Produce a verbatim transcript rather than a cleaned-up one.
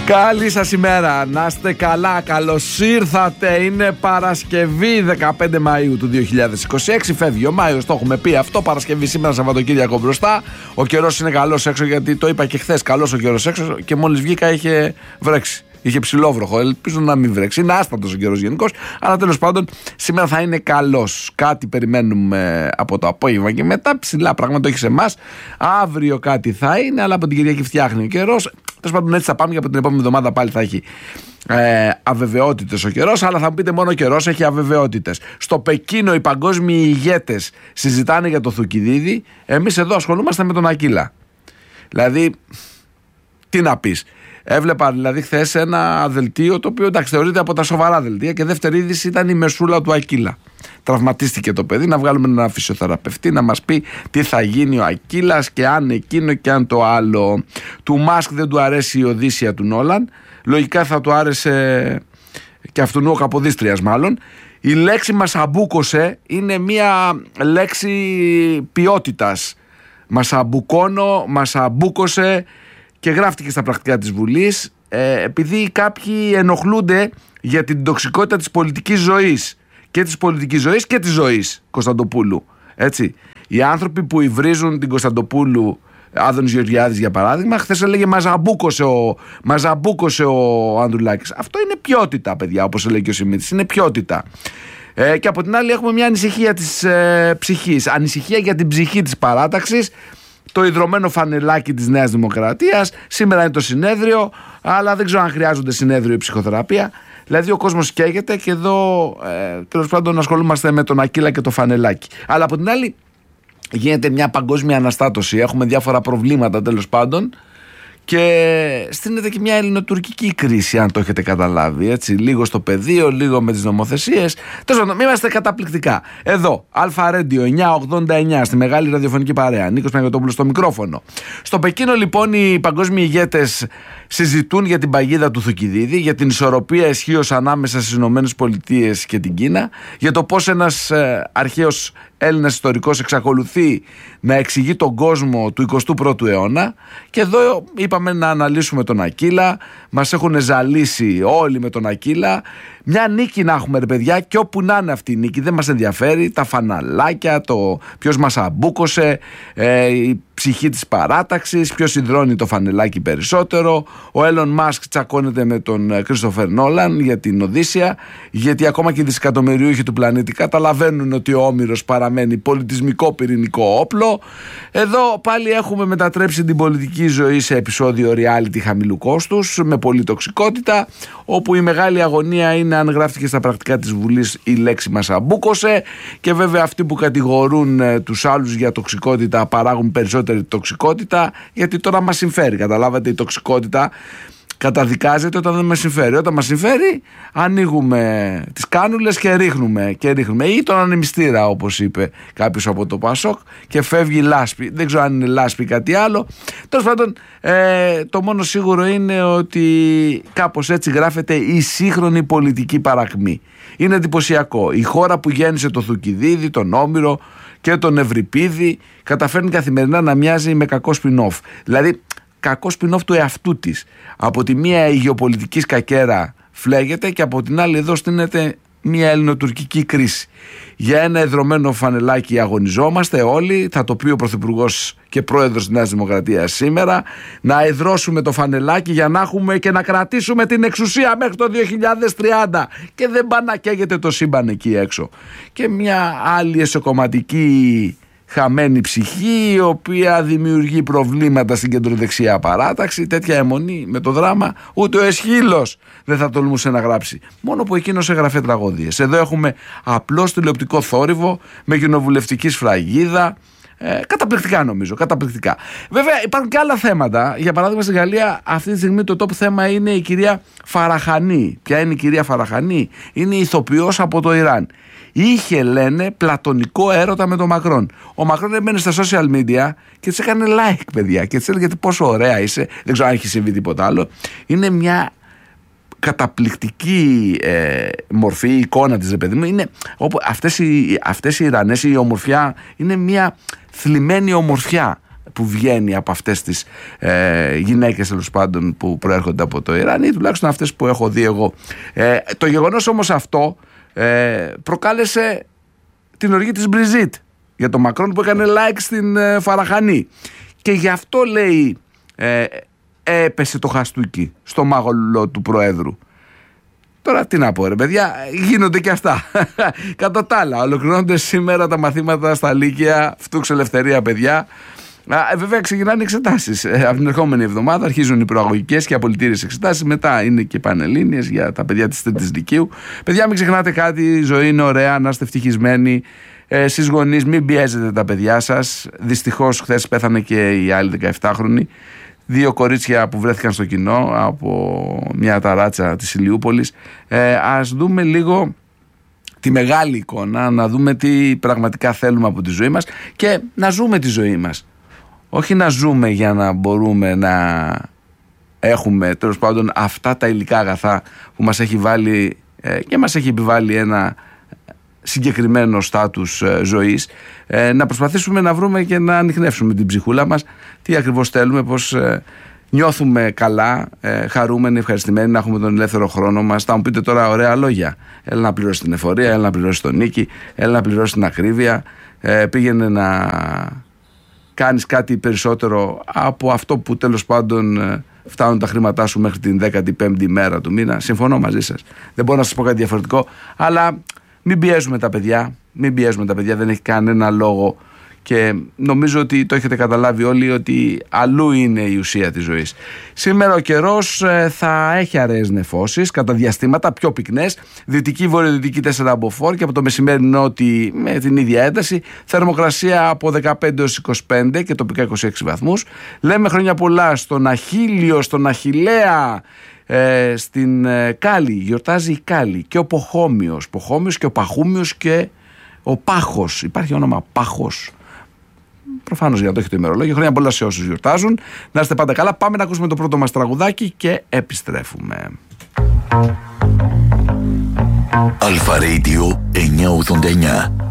Καλή σας ημέρα, να είστε καλά, καλώς ήρθατε. Είναι Παρασκευή δεκαπέντε Μαΐου του δύο χιλιάδες είκοσι έξι. Φεύγει ο Μάιος, το έχουμε πει αυτό. Παρασκευή σήμερα, Σαββατοκύριακο μπροστά. Ο καιρός είναι καλός έξω, γιατί το είπα και χθες. Καλός ο καιρός έξω και μόλις βγήκα είχε βρέξει. Είχε ψηλόβροχο. Ελπίζω να μην βρέξει. Είναι άσπατος ο καιρός γενικώς. Αλλά τέλος πάντων σήμερα θα είναι καλός. Κάτι περιμένουμε από το απόγευμα και μετά. Ψηλά πράγματα όχι σε εμάς. Αύριο κάτι θα είναι, αλλά από την Κυριακή φτιάχνει ο καιρός. Τέλος πάντων έτσι θα πάμε και από την επόμενη εβδομάδα πάλι θα έχει ε, αβεβαιότητες ο καιρός. Αλλά θα μου πείτε μόνο ο καιρός έχει αβεβαιότητες. Στο Πεκίνο οι παγκόσμιοι ηγέτες συζητάνε για το Θουκυδίδη. Εμείς εδώ ασχολούμαστε με τον Ακύλα. Δηλαδή, τι να πεις. Έβλεπα δηλαδή χθες ένα δελτίο το οποίο εντάξει θεωρείται από τα σοβαρά δελτία και δεύτερη είδηση ήταν η μεσούλα του Ακύλα. Τραυματίστηκε το παιδί, να βγάλουμε έναν φυσιοθεραπευτή να μας πει τι θα γίνει ο Ακύλας και αν εκείνο και αν το άλλο. Του Μάσκ δεν του αρέσει η Οδύσσια του Νόλαν, λογικά θα του άρεσε και αυτού ο Καποδίστριας μάλλον. Η λέξη μας αμπούκωσε είναι μια λέξη ποιότητας. Μας αμπουκώνω, μας αμπούκωσε. Και γράφτηκε στα πρακτικά της Βουλής ε, επειδή κάποιοι ενοχλούνται για την τοξικότητα της πολιτικής ζωής και της πολιτικής ζωής και της ζωής Κωνσταντοπούλου. Έτσι. Οι άνθρωποι που υβρίζουν την Κωνσταντοπούλου, Άδωνης Γεωργιάδης για παράδειγμα, χθες έλεγε μαζαμπούκωσε ο, μαζαμπούκωσε ο Ανδρουλάκης. Αυτό είναι ποιότητα, παιδιά, όπως έλεγε και ο Σιμίτης. Είναι ποιότητα. Ε, και από την άλλη έχουμε μια ανησυχία της ε, ψυχής. Ανησυχία για την ψυχή της παράταξης. Το ιδρωμένο φανελάκι της Νέας Δημοκρατίας. Σήμερα είναι το συνέδριο, αλλά δεν ξέρω αν χρειάζονται συνέδριο ή ψυχοθεραπεία. Δηλαδή ο κόσμος καίγεται και εδώ ε, τέλος πάντων ασχολούμαστε με τον Ακύλα και το φανελάκι. Αλλά από την άλλη γίνεται μια παγκόσμια αναστάτωση. Έχουμε διάφορα προβλήματα τέλος πάντων. Και στείνεται και μια ελληνοτουρκική κρίση, αν το έχετε καταλάβει. Έτσι. Λίγο στο πεδίο, λίγο με τις νομοθεσίες. Τέλος πάντων, είμαστε καταπληκτικά. Εδώ, Αλφα Ρέντιο εννιακόσια ογδόντα εννιά, στη μεγάλη ραδιοφωνική παρέα. Νίκος Παγιωτόπουλος στο μικρόφωνο. Στο Πεκίνο, λοιπόν, οι παγκόσμιοι ηγέτες συζητούν για την παγίδα του Θουκυδίδη, για την ισορροπία ισχύως ανάμεσα στις ΗΠΑ και την Κίνα, για το πώς ένας ε, αρχαίος Έλληνας ιστορικός εξακολουθεί να εξηγεί τον κόσμο του εικοστού πρώτου αιώνα. Και εδώ είπαμε να αναλύσουμε τον Ακύλα. Μας έχουν ζαλίσει όλοι με τον Ακύλα. Μια νίκη να έχουμε, ρε παιδιά, και όπου να είναι αυτή η νίκη δεν μας ενδιαφέρει. Τα φαναλάκια, το ποιος μας αμπούκωσε, ε, η ψυχή της παράταξης, ποιος υδρώνει το φανελάκι περισσότερο. Ο Έλλον Μάσκ τσακώνεται με τον Κρίστοφερ Νόλαν για την Οδύσσια, γιατί ακόμα και οι δισεκατομμυριούχοι του πλανήτη καταλαβαίνουν ότι ο Όμηρος παραμένει πολιτισμικό πυρηνικό όπλο. Εδώ πάλι έχουμε μετατρέψει την πολιτική ζωή σε επεισόδιο reality χαμηλού κόστους, με πολύ τοξικότητα, όπου η μεγάλη αγωνία είναι αν γράφτηκε στα πρακτικά της Βουλής η λέξη μας αμπούκωσε, και βέβαια αυτοί που κατηγορούν ε, τους άλλους για τοξικότητα παράγουν περισσότερη τοξικότητα, γιατί τώρα μας συμφέρει. Καταλάβατε, η τοξικότητα καταδικάζεται όταν δεν μας συμφέρει. Όταν μας συμφέρει ανοίγουμε τις κάνουλες και ρίχνουμε, και ρίχνουμε. Ή τον ανεμιστήρα, όπως είπε κάποιος από το Πασόκ, και φεύγει λάσπη. Δεν ξέρω αν είναι λάσπη ή κάτι άλλο. Τέλος πάντων, ε, το μόνο σίγουρο είναι ότι κάπως έτσι γράφεται η σύγχρονη πολιτική παρακμή. Είναι εντυπωσιακό. Η χώρα που γέννησε το Θουκυδίδη, τον Όμηρο και τον Ευρυπίδη καταφέρνει καθημερινά να μοιάζει με κακό spin-off. Δηλαδή κακό spin-off του εαυτού της. Από τη μία η γεωπολιτική σκακέρα φλέγεται και από την άλλη εδώ στείνεται μια ελληνοτουρκική κρίση. Για ένα εδρωμένο φανελάκι αγωνιζόμαστε όλοι, θα το πει ο Πρωθυπουργός και Πρόεδρος της Νέας Δημοκρατίας σήμερα, να εδρώσουμε το φανελάκι για να έχουμε και να κρατήσουμε την εξουσία μέχρι το δύο χιλιάδες τριάντα, και δεν πάει να καίγεται το σύμπαν εκεί έξω. Και μια άλλη εσωκομματική χαμένη ψυχή, η οποία δημιουργεί προβλήματα στην κεντροδεξιά παράταξη. Τέτοια αιμονή με το δράμα ούτε ο Εσχύλος δεν θα τολμούσε να γράψει, μόνο που εκείνος έγραφε τραγωδίες. Εδώ έχουμε απλώς τηλεοπτικό θόρυβο με κοινοβουλευτική σφραγίδα. Ε, καταπληκτικά νομίζω, καταπληκτικά. Βέβαια υπάρχουν και άλλα θέματα. Για παράδειγμα στη Γαλλία αυτή τη στιγμή το top θέμα είναι η κυρία Φαραχανή. Ποια είναι η κυρία Φαραχανή? Είναι ηθοποιός από το Ιράν. Είχε, λένε, πλατωνικό έρωτα με τον Μακρόν. Ο Μακρόν έμπαινε στα social media και της έκανε like, παιδιά, και της έλεγε πόσο ωραία είσαι. Δεν ξέρω αν έχει συμβεί τίποτα άλλο. Είναι μια καταπληκτική ε, μορφή, η εικόνα της, ρε παιδί μου. Είναι, όπου, αυτές, οι, αυτές οι Ιρανές, η ομορφιά είναι μια θλιμμένη ομορφιά. που βγαίνει από αυτές τις ε, γυναίκες τέλος πάντων που προέρχονται από το Ιράν, ή τουλάχιστον αυτές που έχω δει εγώ. Ε, το γεγονός όμως αυτό ε, προκάλεσε την οργή της Μπριζίτ για τον Μακρόν που έκανε like στην ε, Φαραχανή, και γι' αυτό λέει ε, έπεσε το χαστούκι στο μάγολο του Προέδρου. Τώρα τι να πω ρε παιδιά, γίνονται και αυτά. Κατά τα άλλα, ολοκληρώνονται σήμερα τα μαθήματα στα Λύκεια, φτούξε ελευθερία παιδιά. Α, βέβαια ξεκινάνε οι εξετάσεις. Ε, από την ερχόμενη εβδομάδα αρχίζουν οι προαγωγικές και απολυτήριες εξετάσεις. Μετά είναι και πανελλήνιες για τα παιδιά της τρίτης λυκείου. Παιδιά, μην ξεχνάτε κάτι, η ζωή είναι ωραία, να είστε ευτυχισμένοι. Ε, εσείς γονείς, μην πιέζετε τα παιδιά σας. Δυστυχώς χθες πέθανε και η άλλη δεκαεφτάχρονη. Δύο κορίτσια που βρέθηκαν στο κοινό από μια ταράτσα της Ηλιούπολης. Ε, ας δούμε λίγο τη μεγάλη εικόνα, να δούμε τι πραγματικά θέλουμε από τη ζωή μας και να ζούμε τη ζωή μας. Όχι να ζούμε για να μπορούμε να έχουμε τέλος πάντων αυτά τα υλικά αγαθά που μας έχει βάλει ε, και μας έχει επιβάλει ένα συγκεκριμένο στάτους ε, ζωής, ε, να προσπαθήσουμε να βρούμε και να ανιχνεύσουμε την ψυχούλα μας, τι ακριβώς θέλουμε, πώς ε, νιώθουμε καλά, ε, χαρούμενοι, ευχαριστημένοι να έχουμε τον ελεύθερο χρόνο μας. Θα μου πείτε τώρα ωραία λόγια, έλα να πληρώσει την εφορία, έλα να πληρώσει τον νίκη, έλα να πληρώσει την ακρίβεια, ε, πήγαινε να κάνεις κάτι περισσότερο από αυτό που τέλος πάντων ε, φτάνουν τα χρήματά σου μέχρι την δέκατη πέμπτη μέρα του μήνα. Συμφωνώ μαζί σας, δεν μπορώ να σας πω κάτι διαφορετικό, αλλά μην πιέζουμε τα παιδιά, μην πιέζουμε τα παιδιά, δεν έχει κανένα λόγο, και νομίζω ότι το έχετε καταλάβει όλοι ότι αλλού είναι η ουσία της ζωής. Σήμερα ο καιρός ε, θα έχει αραιές νεφώσεις, κατά διαστήματα πιο πυκνές, δυτική βορειοδυτική τέσσερα μποφόρ, και από το μεσημέρι νότι με την ίδια ένταση, θερμοκρασία από δεκαπέντε έως είκοσι πέντε και τοπικά είκοσι έξι βαθμούς. Λέμε χρόνια πολλά στον Αχίλιο, στον Αχιλλέα, ε, στην ε, Κάλη, γιορτάζει η Κάλη, και ο Ποχόμιος, Ποχόμιος και ο Παχούμιος και ο Πάχος, υπάρχει όνομα Πάχος. Προφανώς για να το έχει το ημερολόγιο. Χρόνια πολλά σε όσους γιορτάζουν. Να είστε πάντα καλά. Πάμε να ακούσουμε το πρώτο μας τραγουδάκι και επιστρέφουμε. Αλφα Radio εννιακόσια ογδόντα εννιά.